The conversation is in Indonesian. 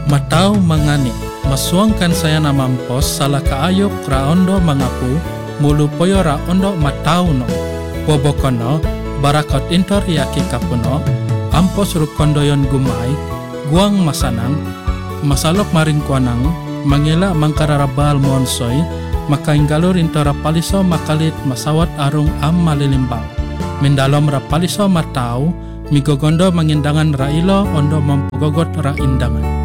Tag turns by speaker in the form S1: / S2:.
S1: Matau mangani, masuangkan saya na mampos salah kaayok ra ondo mangapu, mulu poyo ra ondo matau no. Bobokono, barakot intor yaki kapuno, ampos rukondoyon gumay, guang masanang, masalok maring kuanang, mangila mangkararabal monsoy, makainggalur intora paliso makalit masawat arung am malilimbang. Mendalom ra paliso matau, migogondo mangindangan ra ilo ondo mampugogot ra indangan.